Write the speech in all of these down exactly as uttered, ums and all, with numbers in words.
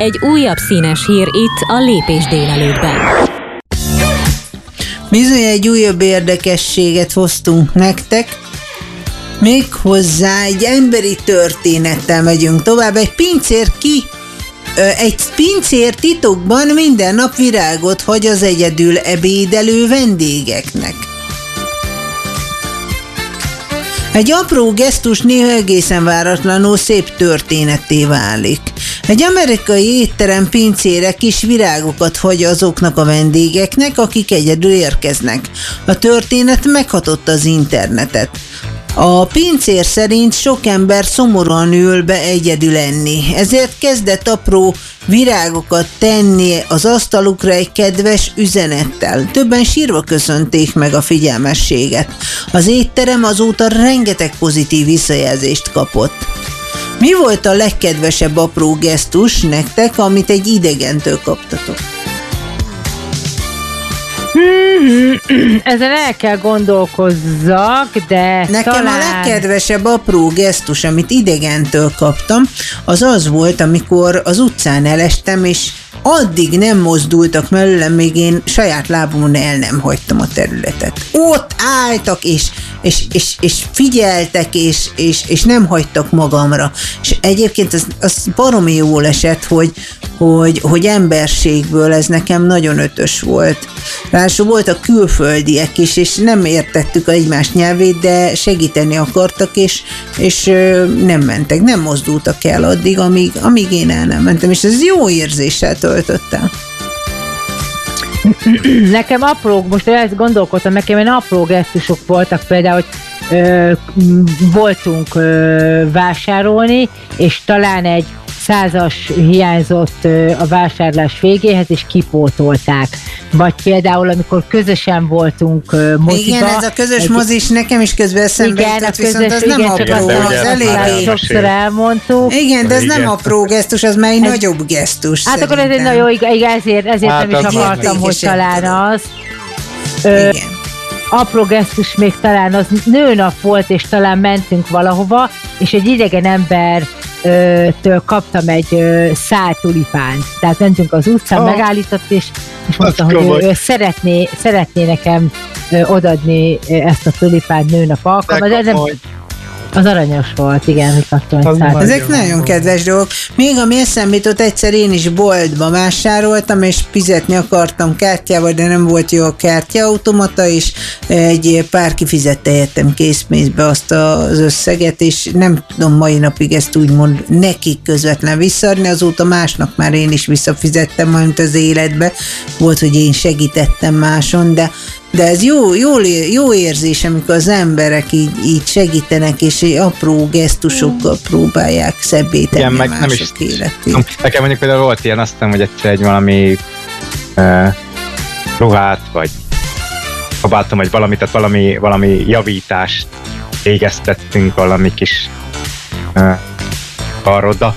egy újabb színes hír itt a Lépés délelőttben. Bizony egy újabb érdekességet hoztunk nektek, méghozzá egy emberi történettel megyünk tovább. Egy pincér ki, egy pincér titokban minden nap virágot hagy az egyedül ebédelő vendégeknek. Egy apró gesztus néha egészen váratlanul szép történetté válik. Egy amerikai étterem pincére kis virágokat hagy azoknak a vendégeknek, akik egyedül érkeznek. A történet meghatotta az internetet. A pincér szerint sok ember szomorúan ül be egyedül enni, ezért kezdett apró virágokat tenni az asztalukra egy kedves üzenettel. Többen sírva köszönték meg a figyelmességet. Az étterem azóta rengeteg pozitív visszajelzést kapott. Mi volt a legkedvesebb apró gesztus nektek, amit egy idegentől kaptatok? Ezen el kell gondolkozzak, de nekem talán... a legkedvesebb apró gesztus, amit idegentől kaptam, az az volt, amikor az utcán elestem, és addig nem mozdultak mellőlem, még én saját lábamon el nem hagytam a területet. Ott álltak, és, és, és, és figyeltek, és, és, és nem hagytak magamra. És egyébként az, az baromi jól esett, hogy, hogy, hogy emberségből ez nekem nagyon ötös volt. Ráadásul voltak külföldiek is, és nem értettük egymás nyelvét, de segíteni akartak, és, és nem mentek, nem mozdultak el addig, amíg, amíg én el nem mentem, és ez jó érzéssel töltöttem. Nekem apró, most ezt gondolkodtam, nekem ilyen apró gesztusok voltak, például, hogy ö, voltunk ö, vásárolni, és talán egy százas hiányzott a vásárlás végéhez, és kipótolták. Vagy például, amikor közösen voltunk moziba. Igen, ez a közös egy... mozis nekem is közben eszembe jutott, viszont az igen, nem apró, az eléggé. Sokszor elmondtuk. Igen, de ez igen. nem apró gesztus, az már egy ez... nagyobb gesztus. Hát szerintem. Akkor ez egy nagyon, igen, ezért, ezért hát nem is akartam, hogy talán az. Ö, igen. Apró gesztus még talán az nőnap volt, és talán mentünk valahova, és egy idegen ember től kaptam egy ö, szál tulipánt. Tehát mentünk az utcán, oh. megállított, és, és mondta, hogy ő, ő szeretné, szeretné nekem ö, odadni ezt a tulipánt nőnap alkalmat. Az aranyos volt, igen, hogy kaptam egy Ezek nagyon kedves dolgok. Még ami eszembe jutott, egyszer én is boltba vásároltam, és fizetni akartam kártyával, de nem volt jó a kártyaautomata, és egy pár kifizette értem készpénzbe azt az összeget, és nem tudom mai napig ezt úgymond nekik közvetlen visszaadni, azóta másnak már én is visszafizettem, majd az életbe. Volt, hogy én segítettem máson, de De ez jó, jó, jó érzés, amikor az emberek így, így segítenek, és apró gesztusokkal próbálják szebbé tenni igen, meg mások nem is, életét. Nekem mondjuk például volt ilyen, azt hiszem, hogy egyszer egy valami uh, ruhát, vagy kabátom, vagy valamit, tehát valami, valami javítást végeztettünk valami kis uh, karoda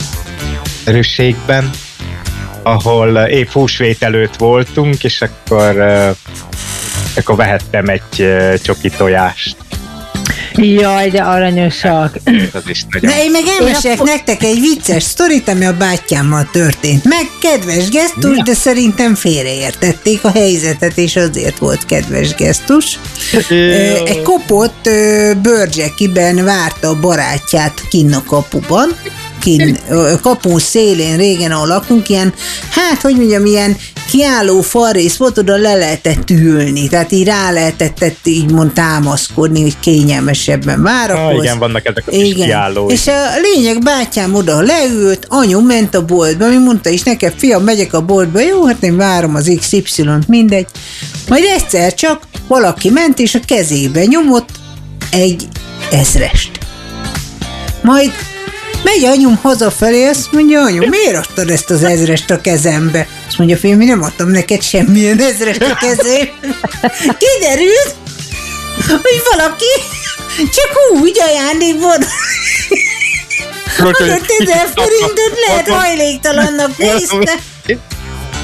erősségben, ahol uh, épp húsvét előtt voltunk, és akkor uh, akkor vehettem egy uh, csoki tojást. Jaj, de aranyosak. Az is nagyon. De én meg elmesélek a... nektek egy vicces sztorit, ami a bátyámmal történt. Meg kedves gesztus, ja. de szerintem félreértették a helyzetet, és azért volt kedves gesztus. Egy kopott bőrcsekiben várta a barátját kinn a kapuban, kinn, kapun szélén régen, ahol lakunk, ilyen, hát, hogy mondjam, ilyen kiálló falrész volt, oda le lehetett ülni, tehát így rá lehetett így mond támaszkodni, hogy kényelmesebben várakoz. Ah, igen, vannak ezek a kis kiálló. És a lényeg, bátyám oda leült, anyu ment a boltba, mi mondta is nekem, fiam, megyek a boltba, jó, hát én várom az iksz ipszilont, mindegy. Majd egyszer csak valaki ment, és a kezébe nyomott egy ezrest. Majd megy anyum hazafelé, azt mondja, anyu, miért adtad ezt az ezrest a kezembe? Azt mondja, fiam, én nem adtam neked semmilyen ezrest a kezébe. Kiderült, hogy valaki csak úgy ajándékban adott ezer forintot, lehet hajléktalannak nézte.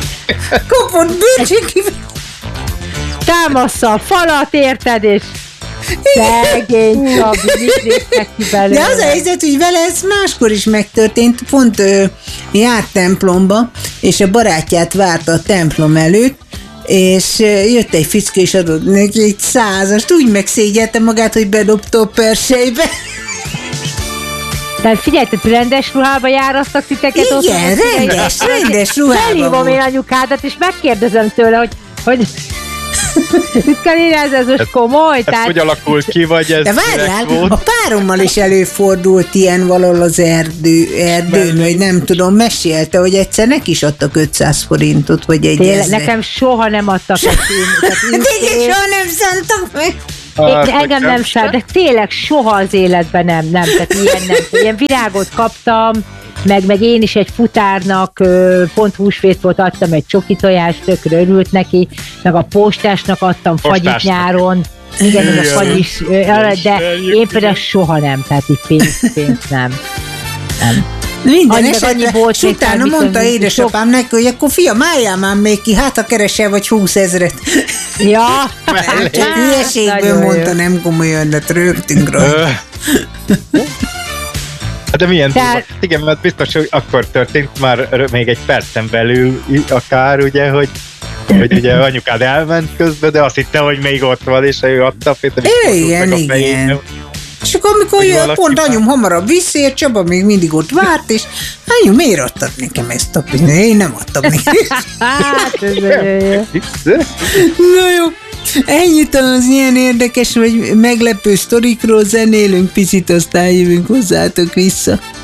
Kopott bőcsékivel. Támassza a falat, érted, és Szegény Csabi, mit néztek ki belőle? De az a helyzet, hogy vele ez máskor is megtörtént, pont ö, járt templomba, és a barátját várta a templom előtt, és jött egy fickó, és adott neki egy százast, úgy megszégyelte magát, hogy bedobta a persejbe. Tehát figyelj, te rendes ruhába járasztak titeket? Igen, ott, rendes, rendes ruhába. Felhívom én anyukádat, és megkérdezem tőle, hogy, hogy mit kell érezni, ez most komoly? Ez tehát... hogy alakult ki, vagy ez de várjál, a párommal is előfordult ilyen valahol az erdő, erdőn, vagy nem tudom, mesélte, hogy egyszer neki is adtak ötszáz forintot, vagy egy Tényleg, ezret. Nekem soha nem adtak egy Tényleg soha nem szántak meg. Hát, Én, engem nem száll, de tényleg soha az életben nem, nem, tehát ilyen nem. Ilyen virágot kaptam, meg, meg én is egy futárnak pont húsvét volt, adtam egy csoki tojást, tökre örült neki, meg a postásnak adtam Postásnak. fagyit nyáron, igen, meg a fagy is, de én például soha nem, tehát így pénz, pénz nem. nem. Minden Annyi, esetre, annyi volt, és utána még mondta viszont- édesapám neki, hogy akkor fiam, álljál már még ki, hát ha keresel vagy húsz ezret. Ja, Nem, csak hülyeségből nagyon mondta, jó. nem komolyan, de rögtünk rá. De milyen Tehát- durva. Igen, mert biztos, hogy akkor történt már r- még egy percen belül i- akár, ugye, hogy hogy ugye anyukád elment közben, de azt hitte, hogy még ott van, és ő adta a péter, és fordult Igen, meg a igen. fején. És akkor, amikor Hogy jön, valaki pont már- anyum hamarabb visszért, Csaba még mindig ott várt, és anyu, miért adtad nekem ezt a pénzt? Én nem adtam neki. Hát, ez nagyon jó. Na jó, ennyit az ilyen érdekes, vagy meglepő sztorikról zenélünk, picit aztán jövünk hozzátok vissza.